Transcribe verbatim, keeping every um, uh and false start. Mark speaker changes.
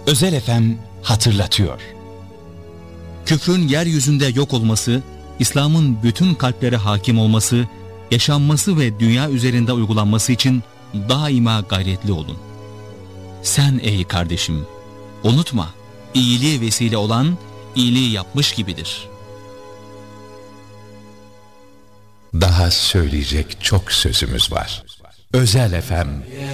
Speaker 1: Özel F M hatırlatıyor.
Speaker 2: Küfrün yeryüzünde yok olması, İslam'ın bütün kalplere hakim olması, yaşanması ve dünya üzerinde uygulanması için daima gayretli olun. Sen ey kardeşim, unutma, iyiliğe vesile olan iyiliği yapmış gibidir.
Speaker 3: Daha söyleyecek çok sözümüz var. Özel F M